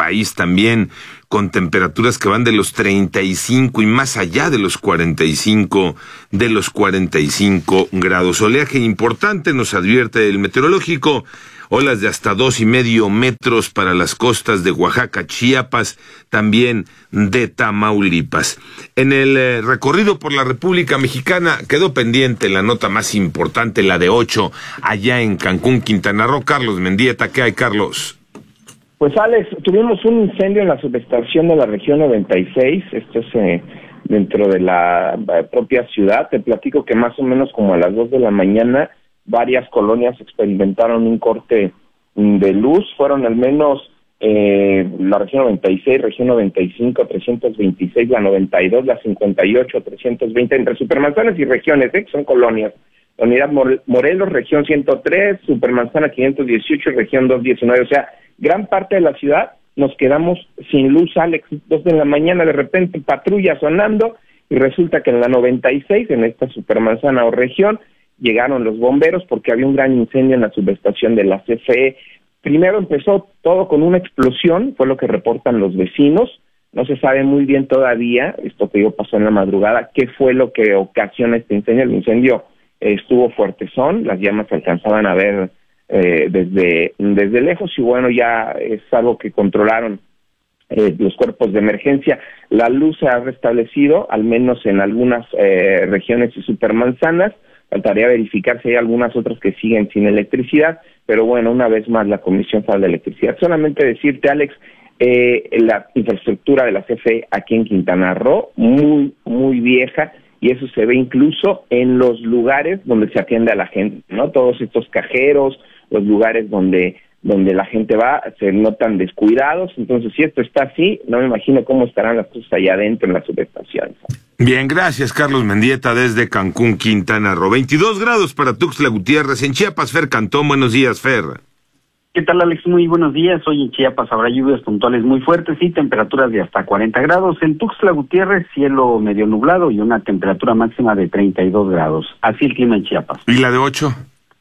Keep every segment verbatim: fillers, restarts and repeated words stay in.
país también, con temperaturas que van de los treinta y cinco y más allá de los cuarenta y cinco, de los cuarenta y cinco grados. Oleaje importante, nos advierte el meteorológico. Olas de hasta dos y medio metros para las costas de Oaxaca, Chiapas, también de Tamaulipas. En el eh, recorrido por la República Mexicana quedó pendiente la nota más importante, la de ocho, allá en Cancún, Quintana Roo. Carlos Mendieta, ¿qué hay, Carlos? Pues Alex, tuvimos un incendio en la subestación de la región noventa y seis, esto es eh, dentro de la eh, propia ciudad. Te platico que más o menos como a las dos de la mañana, varias colonias experimentaron un corte de luz, fueron al menos eh, la región noventa y seis, región noventa y cinco, trescientos veintiséis, la noventa y dos, la cincuenta y ocho, trescientos veinte, entre Supermanzanas y regiones, ¿eh? que son colonias. La unidad Morelos, región ciento tres, Supermanzana quinientos dieciocho, región doscientos diecinueve, o sea, gran parte de la ciudad nos quedamos sin luz, Alex, dos de la mañana, de repente patrulla sonando, y resulta que en la noventa y seis, en esta Supermanzana o región, llegaron los bomberos porque había un gran incendio en la subestación de la C F E. Primero empezó todo con una explosión, fue lo que reportan los vecinos. No se sabe muy bien todavía, esto que yo pasó en la madrugada, qué fue lo que ocasiona este incendio. El incendio eh, estuvo fuertezón, las llamas se alcanzaban a ver eh, desde, desde lejos y bueno, ya es algo que controlaron eh, los cuerpos de emergencia. La luz se ha restablecido, al menos en algunas eh, regiones y supermanzanas. Faltaría verificar si hay algunas otras que siguen sin electricidad, pero bueno, una vez más la Comisión Federal de Electricidad. Solamente decirte, Alex, eh, la infraestructura de la C F E aquí en Quintana Roo, muy, muy vieja, y eso se ve incluso en los lugares donde se atiende a la gente, ¿no? Todos estos cajeros, los lugares donde donde la gente va, se notan descuidados. Entonces, si esto está así, no me imagino cómo estarán las cosas allá adentro en las subestaciones. Bien, gracias, Carlos Mendieta, desde Cancún, Quintana Roo. veintidós grados para Tuxtla Gutiérrez. En Chiapas, Fer Cantón, buenos días, Fer. ¿Qué tal, Alex? Muy buenos días. Hoy en Chiapas habrá lluvias puntuales muy fuertes y temperaturas de hasta cuarenta grados. En Tuxtla Gutiérrez, cielo medio nublado y una temperatura máxima de treinta y dos grados. Así el clima en Chiapas. ¿Y la de ocho?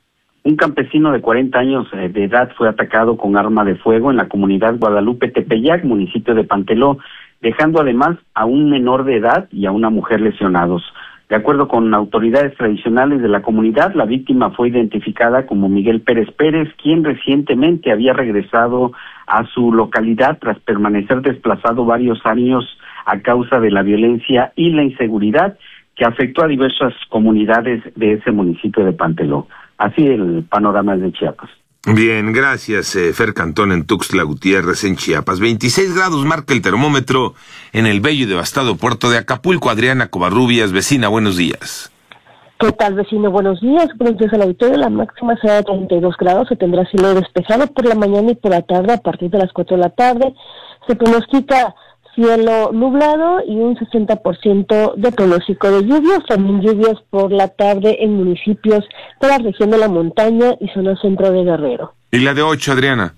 Un campesino de cuarenta años de edad fue atacado con arma de fuego en la comunidad Guadalupe Tepeyac, municipio de Panteló, dejando además a un menor de edad y a una mujer lesionados. De acuerdo con autoridades tradicionales de la comunidad, la víctima fue identificada como Miguel Pérez Pérez, quien recientemente había regresado a su localidad tras permanecer desplazado varios años a causa de la violencia y la inseguridad que afectó a diversas comunidades de ese municipio de Panteló. Así el panorama de Chiapas. Bien, gracias, eh, Fer Cantón en Tuxtla Gutiérrez, en Chiapas. veintiséis grados marca el termómetro en el bello y devastado puerto de Acapulco. Adriana Covarrubias, vecina, buenos días. ¿Qué tal, vecino? Buenos días. Buenos días al auditorio. La máxima será de treinta y dos grados. Se tendrá cielo despejado por la mañana y por la tarde. A partir de las cuatro de la tarde se pronostica cielo nublado y un sesenta por ciento de pronóstico de lluvias, también lluvias por la tarde en municipios de la región de la montaña y zona centro de Guerrero. ¿Y la de ocho, Adriana?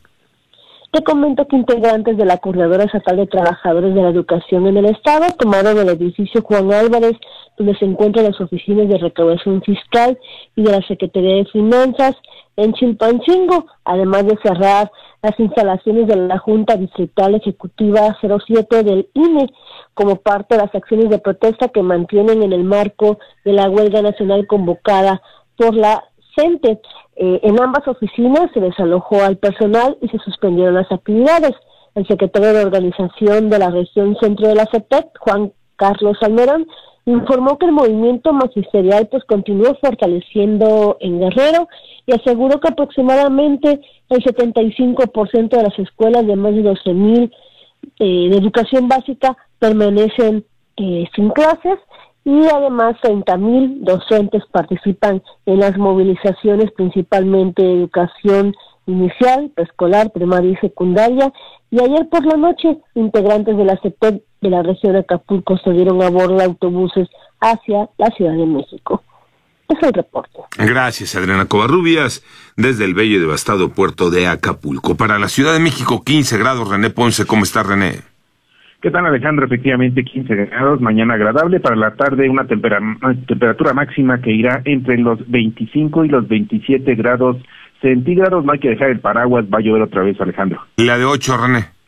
Te comento que integrantes de la Coordinadora Estatal de Trabajadores de la Educación en el Estado tomaron el edificio Juan Álvarez, donde se encuentran las oficinas de recaudación fiscal y de la Secretaría de Finanzas en Chilpancingo, además de cerrar las instalaciones de la Junta Distrital Ejecutiva cero siete del I N E, como parte de las acciones de protesta que mantienen en el marco de la huelga nacional convocada por la CENTE. Eh, en ambas oficinas se desalojó al personal y se suspendieron las actividades. El secretario de Organización de la Región Centro de la C E P E C, Juan Carlos Almerón, informó que el movimiento magisterial pues continúa fortaleciendo en Guerrero y aseguró que aproximadamente el setenta y cinco por ciento de las escuelas de más de doce mil eh, de educación básica permanecen eh, sin clases y además treinta mil docentes participan en las movilizaciones, principalmente de educación inicial, preescolar, primaria y secundaria. Y ayer por la noche, integrantes de la C E P E C de la región de Acapulco se dieron a bordo de autobuses hacia la Ciudad de México. Es el reporte. Gracias, Adriana Covarrubias, desde el bello y devastado puerto de Acapulco. Para la Ciudad de México, quince grados. René Ponce, ¿cómo está, René? ¿Qué tal, Alejandro? Efectivamente, quince grados, mañana agradable. Para la tarde, una tempera- temperatura máxima que irá entre los veinticinco y los veintisiete grados centígrados. No hay que dejar el paraguas, va a llover otra vez, Alejandro. La de ocho, René.